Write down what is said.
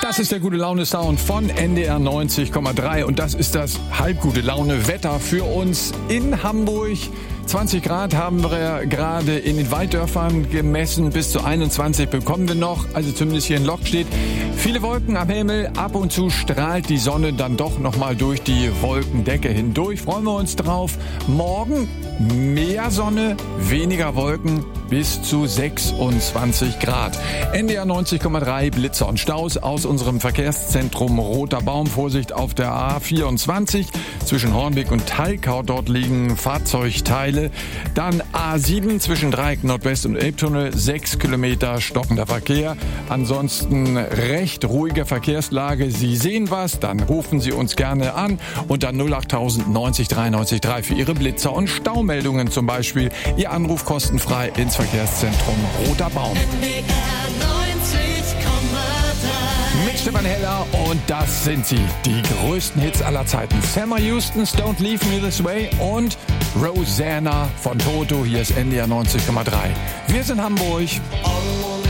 Das ist der Gute-Laune-Sound von NDR 90,3 und das ist das Halbgute-Laune-Wetter für uns in Hamburg. 20 Grad haben wir gerade in den Walddörfern gemessen, bis zu 21 bekommen wir noch, also zumindest hier in Lokstedt. Viele Wolken am Himmel, ab und zu strahlt die Sonne dann doch nochmal durch die Wolkendecke hindurch. Freuen wir uns drauf. Morgen mehr Sonne, weniger Wolken, bis zu 26 Grad. NDR 90,3 Blitzer und Staus aus unserem Verkehrszentrum Roter Baum. Vorsicht auf der A24 zwischen Hornbeck und Thalkau. Dort liegen Fahrzeugteile. Dann A7 zwischen Dreieck Nordwest und Elbtunnel. 6 Kilometer stockender Verkehr. Ansonsten recht ruhige Verkehrslage. Sie sehen was, dann rufen Sie uns gerne an unter 08000 90 93 3 für Ihre Blitzer und Staumeldungen zum Beispiel. Ihr Anruf kostenfrei ins Verkehrszentrum Roter Baum. Mit Stefan Heller und das sind sie, die größten Hits aller Zeiten. Selma Houston's Don't Leave Me This Way und Rosanna von Toto. Hier ist NDR 90,3. Wir sind Hamburg.